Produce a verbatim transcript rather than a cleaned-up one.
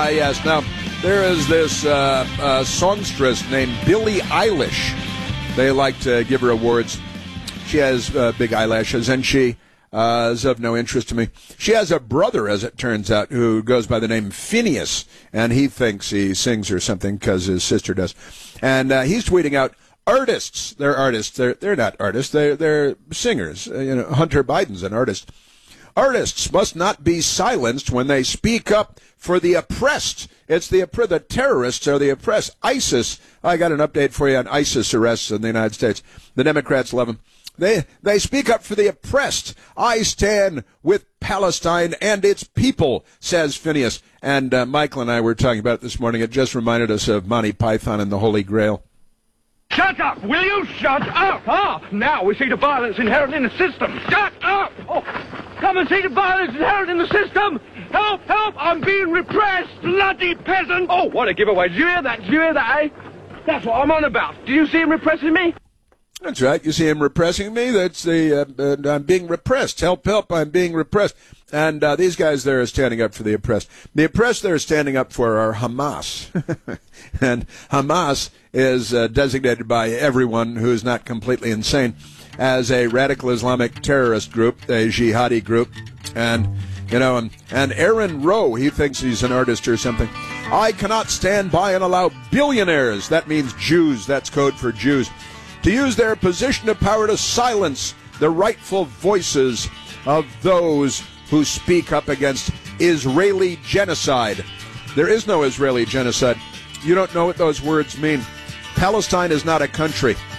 yes. Now, there is this uh, uh, songstress named Billie Eilish. They like to give her awards. She has uh, big eyelashes, and she uh, is of no interest to me. She has a brother, as it turns out, who goes by the name Phineas, and he thinks he sings or something because his sister does. And uh, he's tweeting out, artists, they're artists, they're, they're not artists, they're, they're singers. Uh, you know, Hunter Biden's an artist. Artists must not be silenced when they speak up for the oppressed. It's the the terrorists are the oppressed. ISIS. I got an update for you on ISIS arrests in the United States. The Democrats love them. They they speak up for the oppressed. I stand with Palestine and its people, says Phineas. And uh, Michael and I were talking about it this morning. It just reminded us of Monty Python and the Holy Grail. Shut up! Will you shut up? Ah, now we see the violence inherent in the system. Shut up! Oh, come and see the violence inherent in the system! Help! Help! I'm being repressed! Bloody peasant! Oh, what a giveaway! Did you hear that? Did you hear that, eh? That's what I'm on about. Do you see him repressing me? That's right. You see him repressing me? That's the, uh, uh, I'm being repressed. Help, help, I'm being repressed. And uh, these guys there are standing up for the oppressed. The oppressed they're standing up for are Hamas. And Hamas is uh, designated by everyone who is not completely insane as a radical Islamic terrorist group, a jihadi group. And, you know, and, and Aaron Rowe, he thinks he's an artist or something. I cannot stand by and allow billionaires, that means Jews, that's code for Jews, to use their position of power to silence the rightful voices of those who speak up against Israeli genocide. There is no Israeli genocide. You don't know what those words mean. Palestine is not a country.